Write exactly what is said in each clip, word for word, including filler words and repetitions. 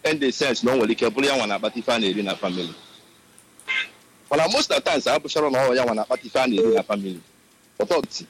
in the sense no nwere ike bụrụ ya nwa na-akpata ife a na-eri na family. Mana most of the times abụchara na ọ ya nwa na-akpata ife a na-eri na family. Ọtọtị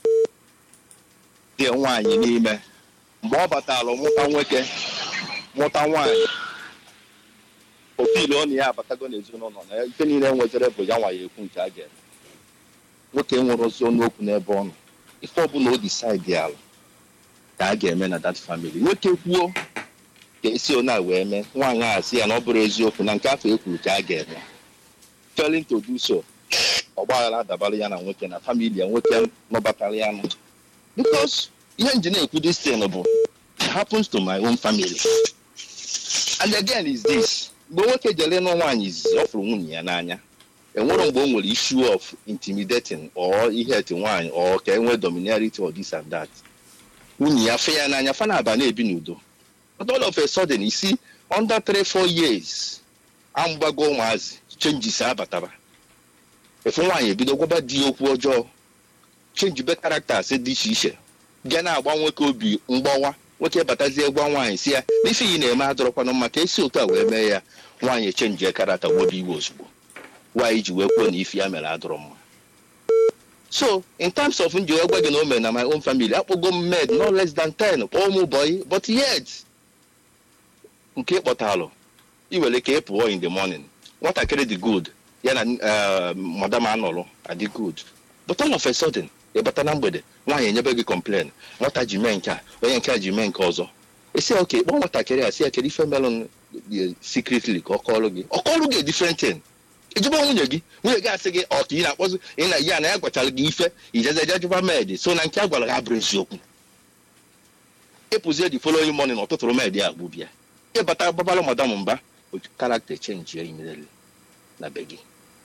dị nwaanyị n'ime mgbe ọ batara mụta nwoke mụta nwaanyị ofili ọ na ya abatago n'ezinụlọ na ife niile nwetara bụ ya nwa ya ekwu nke a ga-eme. Nwoke nwere ozi ọnụ okwu n'ebe ọ nọ ife ọbụla o decide ala ka a ga-eme na that family. Nwoke kwuo ka esi ona wee mee nwaanyị a sị ya na ọ bụrụ eziokwu na nke afọ ekwuru ka a ga-eme. Failing to do so ọgbaghara adabara ya na nwoke na family ya nwoke nọbatara ya nụ because ihe nji na-ekwu this thing bụ it happens to my own family. And again is this mgbe nwoke jere nụ nwaanyị izizi ọ fụrụ nwunye ya n'anya enwere mgbe o nwere issue of intimidating or ihe eti nwaanyị or ka enwe dominarity or this and that. Nwunye ya fe ya n'anya fa na-aba na-ebi n'udo. But all of a sudden you see under three four years amgbago ụmụazị changes abataba. Efu nwaanyị ebido gwaba di okwu ọjọọ change be characters dị iche iche ga na-agba nwoke obi mgbawa nwoke batazie gwa nwaanyị si ya n'ife ị na-eme adọrọkwanụ maka esi otu a wee mee ya nwaanyị change character wobi iwe ozugbo nwaanyị ji wee kwuo na ife ya mere adọrọ mma. So in terms of nji wee gwa gị na o mere na my own family akpọgo m maid no less than ten kpọọ ụmụ boy but yet nke kpọtalụ iwere ka ị pụọ in the morning nwatakịrị dị good ya na uh, madam anọlụ adị good but all of a sudden ịbata na mgbede nwaanyị enyebe gị complain nwata ji mee nke a onye nke a ji mee nke ọzọ esi oke kpọọ nwatakịrị a si ya kedu ife melon secretly ka ọ kọọlụ gị ọ kọọlụ gị different thing ijụba nwunye gị nwunye gị asị gị ọka ị na-akpọzi ị na ya na ya gwachara gị ife ijeze eje jụba med so na nke a gwara gị abụrụ eziokwu ịpụzie the following morning ọtụtụrụ med ya agbụbịa ịbata gbabalụ madam mba character change ya immediately na be gị.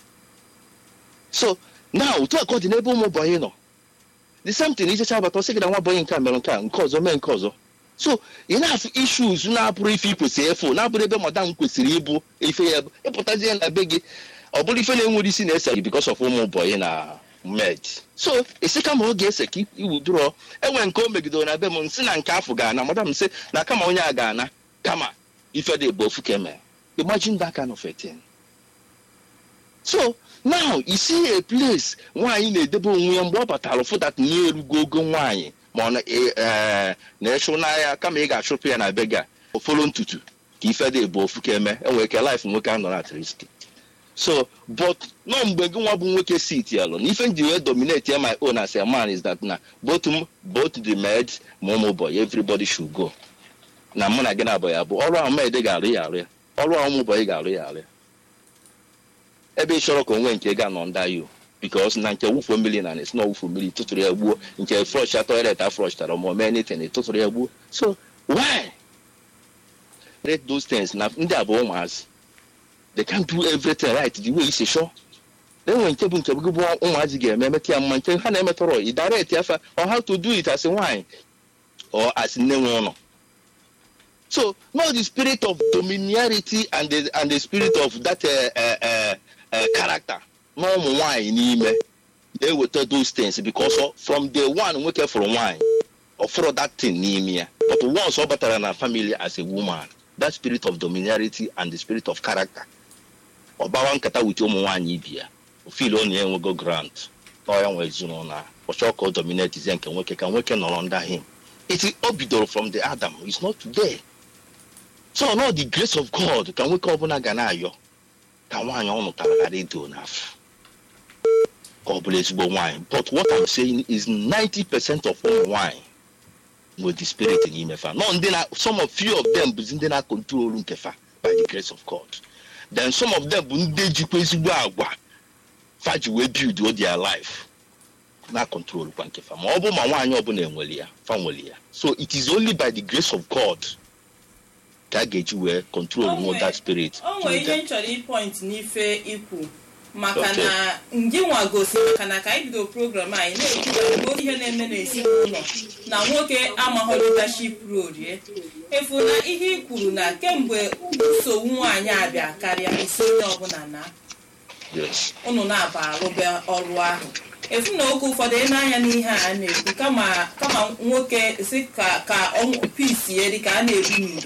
So now otu aka ọ dị n'ebe ụmụ bọyị nọ the same thing ijecha abata ọsị gị na nwa bọyị nke a mere nke a nke ọzọ mee nke ọzọ. So ị na-afụ issues na-abụrụ ife ikwesịrị efu na-abụrụ ebe madam kwesịrị ịbụ ife ya ịpụtazie na be gị ọ bụrụ ife na-enwere isi na-ese gị because of ụmụ bọyị na med. So esi kama oge ese ka iwuduro enwe nke o megidoro na be m nsị na nke afọ ga-ana madam sị na kama onye a ga-ana kama ife dị bụ ofu keme. Imagine that kind of a thing. So now you see a place nwaanyị na-edebe onwe ya mgbe ọ batara fụ that na-erugo ogo nwaanyị ma ọ na-echu n'ahịa kama ị ga-achụpụ ya na be gị ofolo ntutu ka ife dị bụ ofu ka eme enwere ka life nwoke a nọ na at risk. So but no mgbe gị nwa bụ nwoke sit ya lụ na ife nji wee dominate ya my own as a man is that na both both the maid ma ụmụ boy everybody should go na mụ na gị na-abụ ya bụ ọrụ ahụ maid ga-arụ ya arụ ya ọrụ ahụ ụmụ boy ga-arụ ya arụ ya ebe ị chọrọ ka onwe nke ga nọ nda you because na nke wufu mmiri na esi na wufu mmiri tụtụrụ ya gbuo nke flush toilet a flush tara ma mee anything tụtụrụ ya gbuo. So why rate those things na ndị abụ ụmụazị they can't do everything right the way isi sure enwe nke bụ nke bụ bụ ụmụazị ga-eme emeta ya mma nke ha na-emetọrọ i direct afa or how to do it as a nwanyị or as nne nwe ụlọ. So not the spirit of dominarity and the and the spirit of that uh, uh, uh, uh, character no ụmụ nwanyị n'ime na-eweta those things because of, from day one nwoke fụrụ nwanyị ọ fụrụ that thing n'ime ya but once ọ batara na family as a woman that spirit of dominarity and the spirit of character ọbawa nkata with ụmụ nwanyị ibi ya ofil ọ na-enwego grant ọ ya nwe ezinụlọ ọchọ ka ọ dominate zie nke nwoke ka nwoke nọrọ under him. It o bidoro from the Adam it's not today. So now the grace of God ka nwoke ọbụla ga na-ayọ ka nwaanyị ọ nụtara ghara edo n'afọ ka ọ bụla ezigbo nwaanyị. But what I'm saying is ninety percent of ụmụ nwaanyị with the spirit n'ime fa. No, ndị na some of few of them bụ ndị na control nke fa by the grace of God. Then some of them bụ ndị jikwa ezigbo agwa fa ji wee build their life na control kwa nke fa ma ọ bụ ma nwaanyị ọbụla enwere ya fa nwere ya. So it is only by the grace of God ka a ga-eji wee control more that spirit. O nwere ihe nchọrọ point n'ife ikwu maka na ndị nwa gosi maka na ka anyị bido program anyị na-ekwu na ihe na-eme n'esi ụlọ na nwoke amaghị leadership role efu na ihe ikwuru na kemgbe nsogbu nwaanyị abịa karịa isi onye ọbụla na yes unu na-aba arụbe ọrụ ahụ efu na oge ụfọdụ ị na-anya n'ihe a na-ekwu kama kama nwoke si ka ka peace ya dị ka a na-ebi n'udo